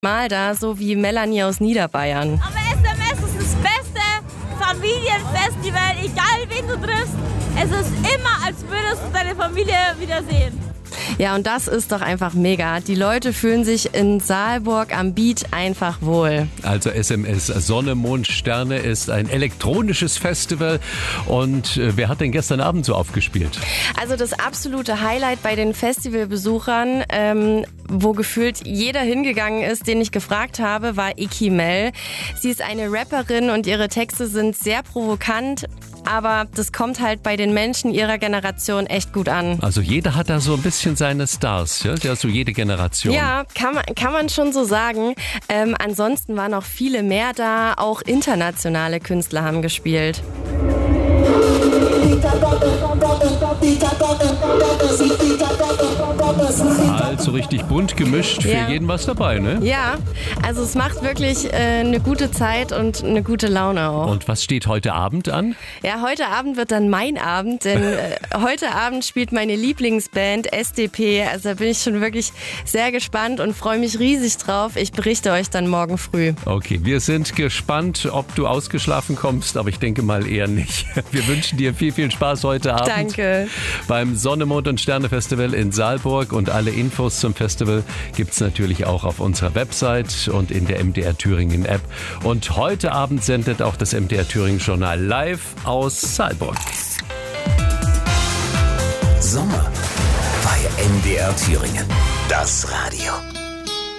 Mal da, so wie Melanie aus Niederbayern. Aber SMS ist das beste Familienfestival, egal wen du triffst. Es ist immer, als würdest du deine Familie wiedersehen. Ja, und das ist doch einfach mega. Die Leute fühlen sich in Saalburg am Beach einfach wohl. Also SMS Sonne, Mond, Sterne ist ein elektronisches Festival. Und wer hat denn gestern Abend so aufgespielt? Also das absolute Highlight bei den Festivalbesuchern, wo gefühlt jeder hingegangen ist, den ich gefragt habe, war Iki Mel. Sie ist eine Rapperin und ihre Texte sind sehr provokant. Aber das kommt halt bei den Menschen ihrer Generation echt gut an. Also jeder hat da so ein bisschen seine Stars, ja? Ja, so jede Generation. Ja, kann man schon so sagen. Ansonsten waren noch viele mehr da. Auch internationale Künstler haben gespielt. Also richtig bunt gemischt, für jeden was dabei, ne? Ja, also es macht wirklich eine gute Zeit und eine gute Laune auch. Und was steht heute Abend an? Ja, heute Abend wird dann mein Abend, denn heute Abend spielt meine Lieblingsband SDP. Also da bin ich schon wirklich sehr gespannt und freue mich riesig drauf. Ich berichte euch dann morgen früh. Okay, wir sind gespannt, ob du ausgeschlafen kommst, aber ich denke mal eher nicht. Wir wünschen dir viel, viel Spaß heute Abend. Danke. Beim Sonne, Mond und Sterne Festival in Saalburg, und alle Infos zum Festival gibt es natürlich auch auf unserer Website und in der MDR Thüringen App. Und heute Abend sendet auch das MDR Thüringen Journal live aus Saalburg. Sommer bei MDR Thüringen. Das Radio.